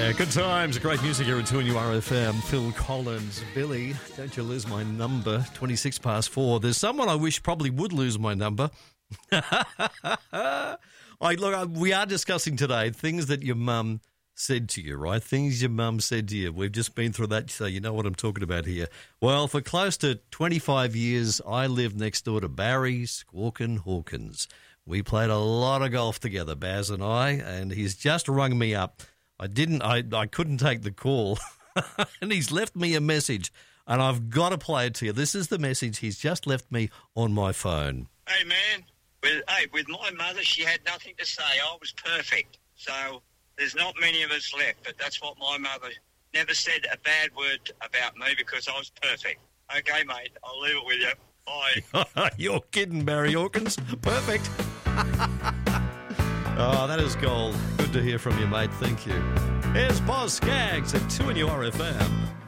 Yeah, good times. Great music here at 2 RFM. Phil Collins. Billy, don't you lose my number. 26 past 4. There's someone I wish probably would lose my number. We are discussing today things that your mum said to you, right? Things your mum said to you. We've just been through that, so you know what I'm talking about here. Well, for close to 25 years, I lived next door to Barry Squawkin' Hawkins. We played a lot of golf together, Baz and I, and he's just rung me up. I couldn't take the call, and he's left me a message, and I've got to play it to you. This is the message he's just left me on my phone. Hey, man, with my mother, she had nothing to say. I was perfect. So there's not many of us left, but that's what my mother never said a bad word about me because I was perfect. Okay, mate, I'll leave it with you. Bye. You're kidding, Barry Hawkins. Perfect. Oh, that is gold. Good to hear from you, mate. Thank you. Here's Boz Skaggs at 2 RFM.